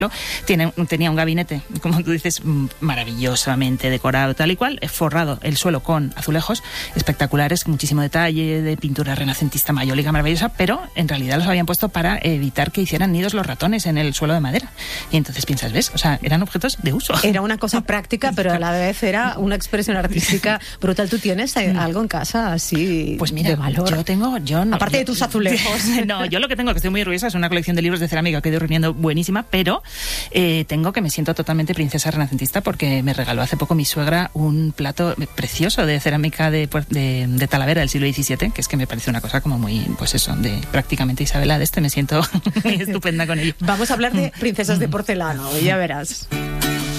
tenía un gabinete, como tú dices, maravillosamente decorado, tal y cual, forrado el suelo con azulejos espectaculares, muchísimo detalle, de pintura renacentista mayólica maravillosa, pero en realidad los habían puesto para evitar que hicieran nidos los ratones en el suelo de madera. Y entonces piensas, ¿ves? O sea, eran objetos de uso. Era una cosa práctica, pero a la vez era una expresión artística brutal. ¿Tú tienes algo en casa así pues mira, de valor? Aparte de tus azulejos. No, yo lo que tengo, que estoy muy orgullosa, es una colección de libros de cerámica que he ido reuniendo buenísima, pero tengo que me siento totalmente princesa renacentista porque me regaló hace poco mi suegra un plato precioso de cerámica de Talavera del siglo XVII, que es que me parece una cosa como muy, pues eso, de prácticamente Isabela de me siento muy estupenda con ello. Vamos a hablar de princesas de porcelana, ya verás.